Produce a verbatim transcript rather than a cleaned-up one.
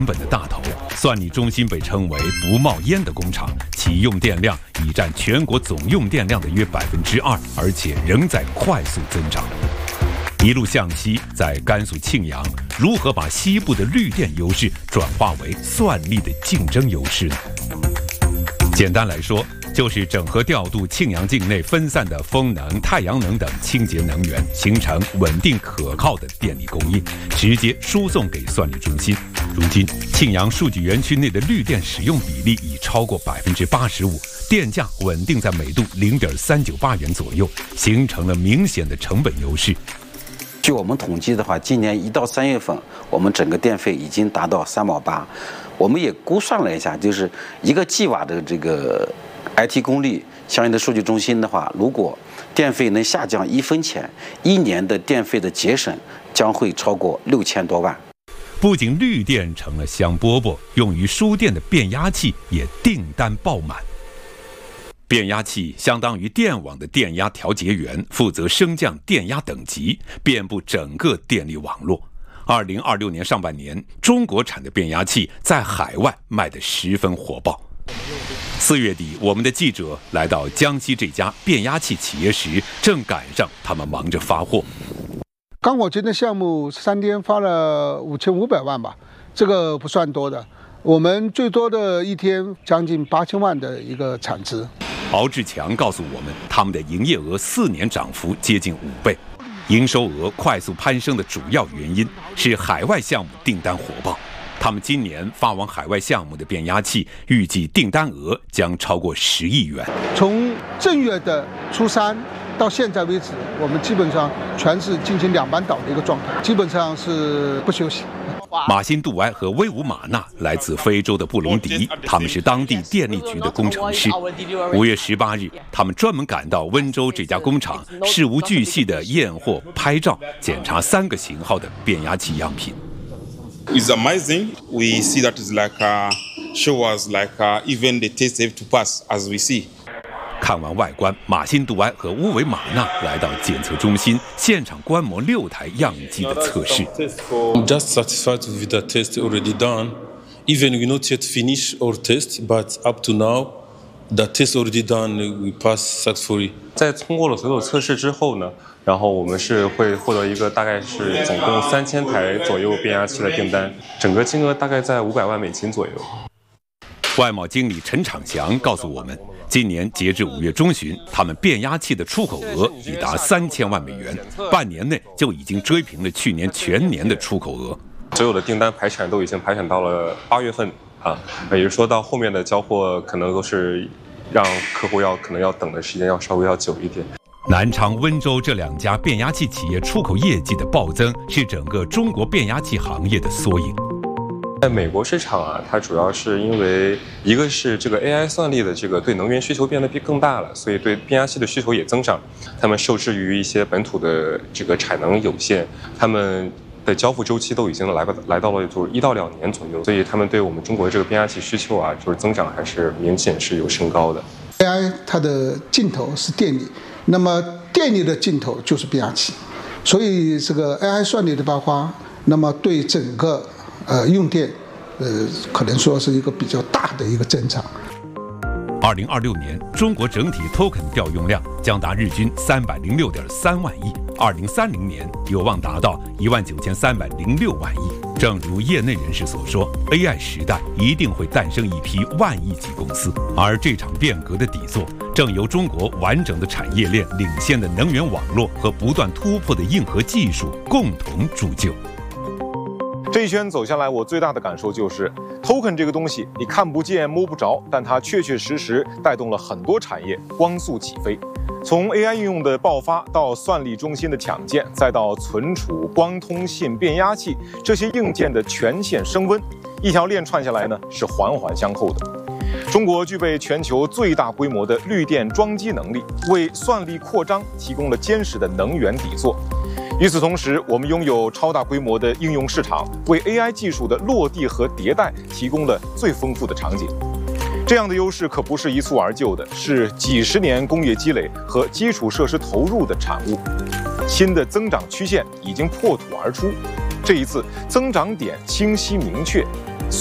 本的大头，算力中心被称为不冒烟的工厂，其用电量已占全国总用电量的约百分之二，而且仍在快速增长。一路向西，在甘肃庆阳，如何把西部的绿电优势转化为算力的竞争优势呢？简单来说，就是整合调度庆阳境内分散的风能、太阳能等清洁能源，形成稳定可靠的电力供应，直接输送给算力中心。如今，庆阳数据园区内的绿电使用比例已超过百分之八十五，电价稳定在每度零点三九八元左右，形成了明显的成本优势。 据我们统计的话，今年一到三月份，我们整个电费已经达到三毛八。我们也估算了一下，就是一个 G 瓦的这个 I T 功率相应的数据中心的话，如果电费能下降一分钱，一年的电费的节省将会超过六千多万。 不仅绿电成了香饽饽，用于输电的变压器也订单爆满。变压器相当于电网的电压调节员，负责升降电压等级，遍布整个电力网络。二零二六年上半年，中国产的变压器在海外卖得十分火爆。四月底，我们的记者来到江西这家变压器企业时，正赶上他们忙着发货。 刚火金的项目三天发了五千五百万吧，这个不算多的。我们最多的一天将近八千万的一个产值。 敖志强告诉我们，他们的营业额四年涨幅接近五倍，营收额快速攀升的主要原因是海外项目订单火爆。他们今年发往海外项目的变压器，预计订单额将超过十亿元。 从正月的初三到现在为止，我们基本上全是进行两班倒的一个状态，基本上是不休息。 马辛杜埃和威武马纳来自非洲的布隆迪，他们是当地电力局的工程师。五月十八日，他们专门赶到温州这家工厂，事无巨细地验货、拍照、检查三个型号的变压器样品。 It's amazing. We see that it's like uh, show us like uh, even the test have to pass as we see. 看完外观，马辛杜埃和乌维马纳来到检测中心，现场观摩六台样机的测试。 I'm just satisfied with the test already done. Even we not yet finish our test, but up to now, the test already done, we pass successfully. 在通过了所有测试之后呢，然后我们是会获得一个大概是总共三千台左右变压器的订单，整个金额大概在五百万美金左右。 外贸经理陈长祥告诉我们，今年截至五月中旬，他们变压器的出口额已达三千万美元，半年内就已经追平了去年全年的出口额。 所有的订单排产都已经排产到了八月份啊，也就是说到后面的交货可能都是让客户要可能要等的时间要稍微要久一点。 南昌、温州这两家变压器企业出口业绩的暴增，是整个中国变压器行业的缩影。 在美国市场啊，它主要是因为一个是这个 A I 算力的这个对能源需求变得更大了，所以对变压器的需求也增长。他们受制于一些本土的这个产能有限，他们的交付周期都已经来来到了就是一到两年左右，所以他们对我们中国这个变压器需求啊，就是增长还是明显是有升高的。 A I 它的尽头是电力，那么电力的尽头就是变压器，所以这个 A I 算力的爆发，那么对整个呃用电，呃可能说是一个比较大的一个增长。 二零二六年，中国整体 token 调用量将达日均三百零六点三万亿，二零三零年有望达到一万九千三百零六万亿。正如业内人士所说 ，A I 时代一定会诞生一批万亿级公司，而这场变革的底座，正由中国完整的产业链、领先的能源网络和不断突破的硬核技术共同铸就。 这一圈走下来，我最大的感受就是 ，token 这个东西你看不见摸不着，但它确确实实带动了很多产业光速起飞。从 A I 应用的爆发到算力中心的抢建，再到存储、光通信、变压器这些硬件的全线升温，一条链串下来呢是环环相扣的。中国具备全球最大规模的绿电装机能力，为算力扩张提供了坚实的能源底座。与此同时，我们拥有超大规模的应用市场，为 A I 技术的落地和迭代提供了最丰富的场景。这样的优势可不是一蹴而就的，是几十年工业积累和基础设施投入的产物。新的增长曲线已经破土而出，这一次增长点清晰明确，